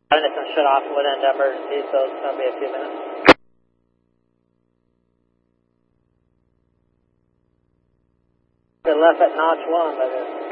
And it's going to shut off wood end emergency, so it's going to be a few minutes. They left at notch 1, but